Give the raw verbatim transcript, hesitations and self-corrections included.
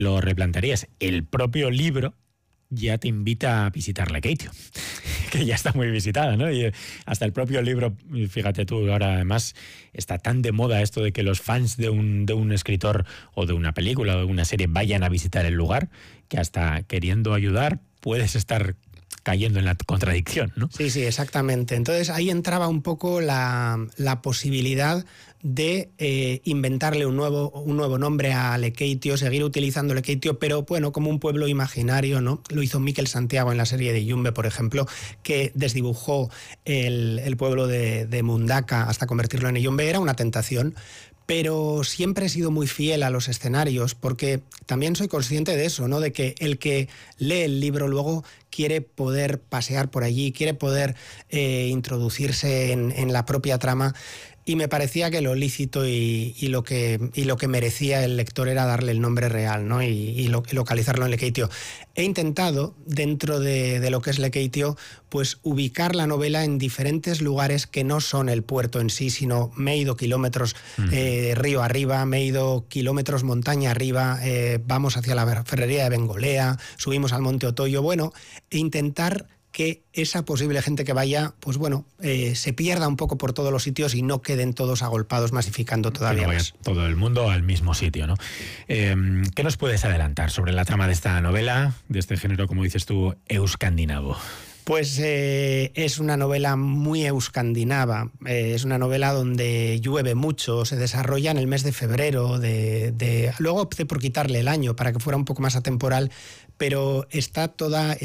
lo replantearías. El propio libro ya te invita a visitar Lekeitio, que ya está muy visitada, ¿no? Y hasta el propio libro, fíjate tú, ahora además está tan de moda esto de que los fans de un, de un escritor o de una película o de una serie vayan a visitar el lugar, que hasta queriendo ayudar puedes estar cayendo en la contradicción, ¿no? Sí, sí, exactamente. Entonces ahí entraba un poco la, la posibilidad de eh, inventarle un nuevo, un nuevo nombre a Lekeitio, seguir utilizando Lekeitio, pero bueno, como un pueblo imaginario, ¿no? Lo hizo Miquel Santiago en la serie de Yumbe, por ejemplo, que desdibujó el, el pueblo de, de Mundaka hasta convertirlo en Yumbe. Era una tentación, pero siempre he sido muy fiel a los escenarios, porque también soy consciente de eso, ¿no? De que el que lee el libro luego quiere poder pasear por allí, quiere poder eh, introducirse en, en la propia trama. Y me parecía que lo lícito y, y, lo que, y lo que merecía el lector era darle el nombre real, ¿no? y, y, lo, y localizarlo en Lekeitio. He intentado, dentro de, de lo que es Lekeitio, pues ubicar la novela en diferentes lugares que no son el puerto en sí, sino me he ido kilómetros uh-huh. eh, río arriba, me he ido kilómetros montaña arriba, eh, vamos hacia la ferrería de Bengolea, subimos al Monte Otoyo, bueno, e intentar que esa posible gente que vaya, pues bueno, eh, se pierda un poco por todos los sitios y no queden todos agolpados masificando todavía no más. Todo el mundo al mismo sitio, ¿no? Eh, ¿Qué nos puedes adelantar sobre la trama de esta novela, de este género, como dices tú, euskandinavo? Pues eh, es una novela muy euskandinava, eh, es una novela donde llueve mucho, se desarrolla en el mes de febrero, de, de... luego opté por quitarle el año para que fuera un poco más atemporal, pero está toda